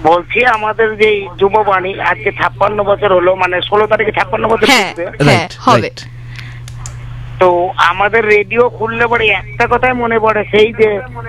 বলছি আমাদের যে যুববাণী আজকে 56 বছর হলো, মানে 16 তারিখে 56 বছর হচ্ছে। হবে। তো আমাদের রেডিও খুললে পরে একটা কথাই মনে পড়ে, সেই যে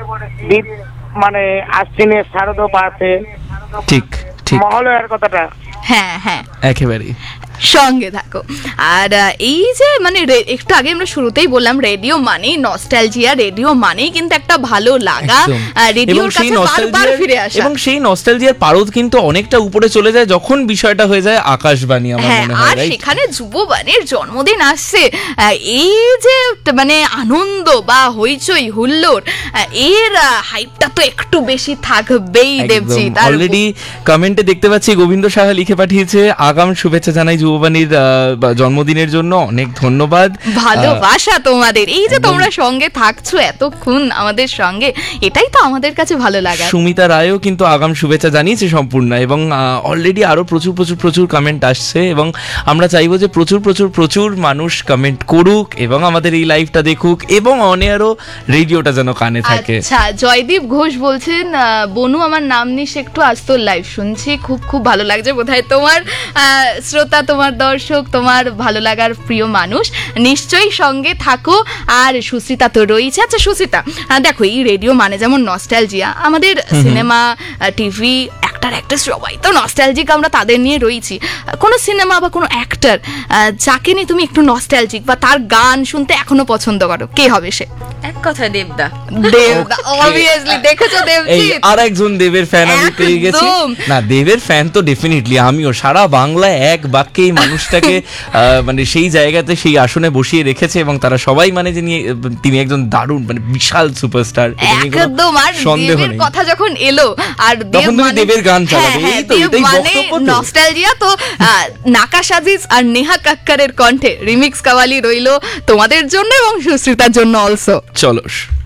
মানে আশ্বিনের শারদ পাতে ঠিক ঠিক মহালয়ার কথাটা। হ্যাঁ হ্যাঁ, একেবারেই সঙ্গে থাকো। আর এই যে মানে একটু আগে আমরা শুরুতেই বললাম রেডিও মানেই নস্টালজিয়া, রেডিও মানেই কিন্তু একটা ভালো লাগা, রেডিওর কাছে বারবার ফিরে আসা। এবং সেই নস্টালজিয়ার পারদ কিন্তু অনেকটা উপরে চলে যায় যখন বিষয়টা হয়ে যায় আকাশবাণী, আমার মনে হয়। আর সেখানে যুববাণীর জন্মদিন আসছে, এই যে মানে আনন্দ বা হইচই হুল্লোড়, এর হাইপটা তো একটু বেশি থাকবেই দেবজিৎ। অলরেডি কমেন্টে দেখতে পাচ্ছি গোবিন্দ সাহা লিখে পাঠিয়েছে, আগাম শুভেচ্ছা জানাই যুববাণীর জন্মদিনের জন্য, অনেক ধন্যবাদ, ভালোবাসা তোমাদের। এই যে তোমরা সঙ্গে থাকছো এতক্ষণ আমাদের সঙ্গে, এটাই তো আমাদের কাছে ভালো লাগা। সুমিতা রায়ও কিন্তু আগাম শুভেচ্ছা জানিয়েছে সম্পূর্ণ, এবং অলরেডি আরো প্রচুর প্রচুর প্রচুর কমেন্ট আসছে, এবং আমরা চাইবো যে প্রচুর প্রচুর প্রচুর মানুষ কমেন্ট করুক এবং আমাদের এই লাইভটা দেখুক, এবং অনেয়ারও রেডিওটা যেন কানে থাকে। আচ্ছা, জয়দীপ ঘোষ বলছেন, বনু আমার নাম নিস একটু, আজ তোর লাইভ শুনছি, খুব খুব ভালো লাগছে। বোধহয় তোমার শ্রোতা, তোমার দর্শক, তোমার ভালো লাগার প্রিয় মানুষ, নিশ্চয়ই সঙ্গে থাকো। আর সুস্মিতা তো রয়েছে। আচ্ছা সুস্মিতা, দেখো এই রেডিও মানে যেমন নস্টালজিয়া, আমাদের সিনেমা, টিভি, অ্যাক্টর অ্যাক্ট্রেস সবাই তো নস্টালজিক, আমরা তাদের নিয়ে রয়েছি। কোনো সিনেমা বা কোনো অ্যাক্টর যাকে নিয়ে তুমি একটু নস্টালজিক বা তার গান শুনতে এখনো পছন্দ করো, কে হবে সে? এক কথা দেবদা। দেবদা অবভিয়াসলি, দেখেছো দেবজিৎ, আর একজন দেবের ফ্যান আমি পেয়ে গেছি। না, দেবের ফ্যান তো ডেফিনেটলি আমিও। সারা বাংলায় এক বাক্যে এই মানুষটাকে মানে সেই জায়গাতে, সেই আসনে বসিয়ে রেখেছে, এবং তারা সবাই মানে যে তিনি একজন দারুণ মানে বিশাল সুপারস্টার, একদম। আর দেবের কথা যখন এলো, আর দেবের গান চালাবে, এই বক্তব্য তো নস্টালজিয়া। তো নাকাশ আজিজ আর নেহা কাক্কারের কণ্ঠে রিমিক্স কাওয়ালি রইলো তোমাদের জন্য এবং সুস্মিতার জন্য অলসো। চলো।